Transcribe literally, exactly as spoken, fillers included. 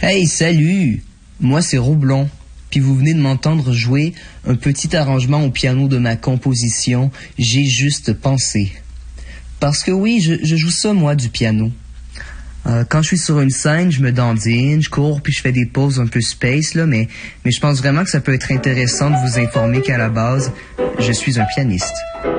Hey, salut! Moi, c'est Roublon. Puis vous venez de m'entendre jouer un petit arrangement au piano de ma composition « J'ai juste pensé ». Parce que oui, je, je joue ça, moi, du piano. Euh, quand je suis sur une scène, je me dandine, je cours, puis je fais des pauses un peu space, là, mais, mais je pense vraiment que ça peut être intéressant de vous informer qu'à la base, je suis un pianiste.